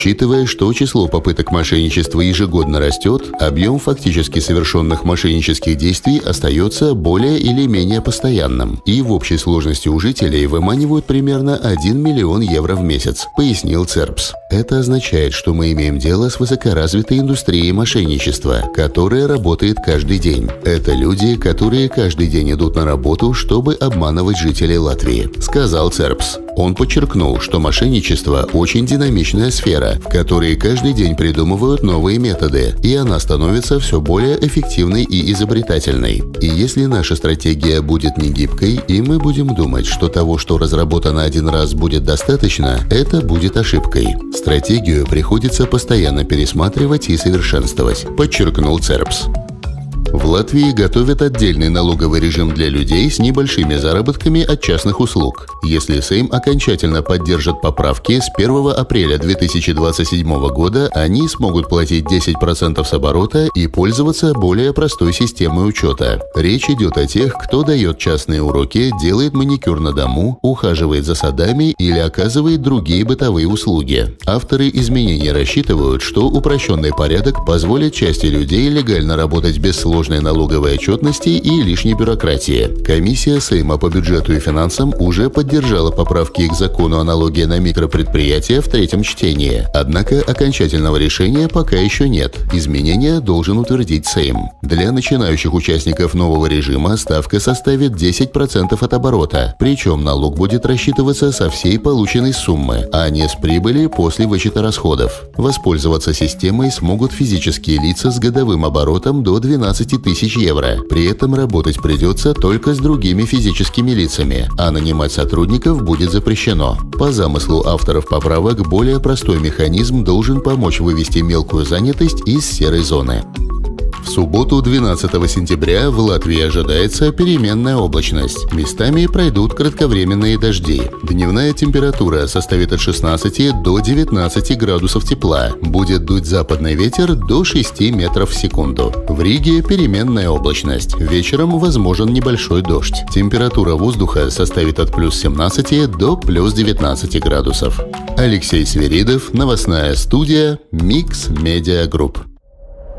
Учитывая, что число попыток мошенничества ежегодно растет, объем фактически совершенных мошеннических действий остается более или менее постоянным, и в общей сложности у жителей выманивают примерно 1 миллион евро в месяц, пояснил Цербс. Это означает, что мы имеем дело с высокоразвитой индустрией мошенничества, которая работает каждый день. Это люди, которые каждый день идут на работу, чтобы обманывать жителей Латвии, сказал Цербс. Он подчеркнул, что мошенничество – очень динамичная сфера, в которой каждый день придумывают новые методы, и она становится все более эффективной и изобретательной. И если наша стратегия будет не гибкой, и мы будем думать, что того, что разработано один раз, будет достаточно, это будет ошибкой. Стратегию приходится постоянно пересматривать и совершенствовать, подчеркнул Цербс. В Латвии готовят отдельный налоговый режим для людей с небольшими заработками от частных услуг. Если Сейм окончательно поддержит поправки, с 1 апреля 2027 года они смогут платить 10% с оборота и пользоваться более простой системой учета. Речь идет о тех, кто дает частные уроки, делает маникюр на дому, ухаживает за садами или оказывает другие бытовые услуги. Авторы изменений рассчитывают, что упрощенный порядок позволит части людей легально работать без сложной налоговой отчетности и лишней бюрократии. Комиссия Сейма по бюджету и финансам уже поддержала поправки к закону о налоге на микропредприятия в третьем чтении. Однако окончательного решения пока еще нет. Изменения должен утвердить Сейм. Для начинающих участников нового режима ставка составит 10% от оборота, причем налог будет рассчитываться со всей полученной суммы, а не с прибыли после вычета расходов. Воспользоваться системой смогут физические лица с годовым оборотом до 12 тысяч евро. При этом работать придется только с другими физическими лицами, а нанимать сотрудников будет запрещено. По замыслу авторов поправок, более простой механизм должен помочь вывести мелкую занятость из серой зоны. В субботу, 12 сентября, в Латвии ожидается переменная облачность. Местами пройдут кратковременные дожди. Дневная температура составит от 16 до 19 градусов тепла. Будет дуть западный ветер до 6 метров в секунду. В Риге переменная облачность. Вечером возможен небольшой дождь. Температура воздуха составит от плюс 17 до плюс 19 градусов. Алексей Свиридов, новостная студия Mix Media Group.